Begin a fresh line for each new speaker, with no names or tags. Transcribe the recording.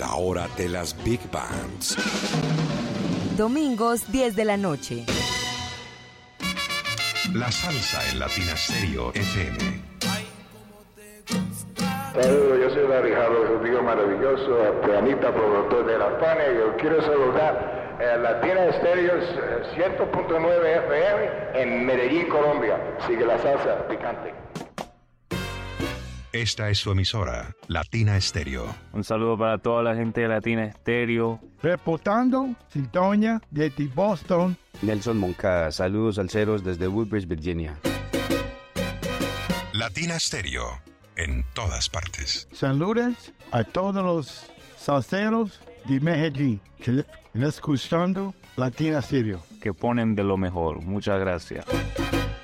la hora de las Big Bands.
Domingos, 10 de la noche.
La salsa en Latina Stereo FM.
Saludos, yo soy Larry Harlow, un tío maravilloso, pianista, productor de La Fania. Yo quiero saludar a Latina Stereo 100.9 FM en Medellín, Colombia. Sigue la salsa picante.
Esta es su emisora, Latina Stereo.
Un saludo para toda la gente de Latina Stereo.
Reportando sintonía desde Boston.
Nelson Moncada, saludos salseros desde Woodbridge, Virginia.
Latina Stereo, en todas partes.
Saludos a todos los salseros de Medellín que están escuchando Latina Stereo.
Que ponen de lo mejor. Muchas gracias.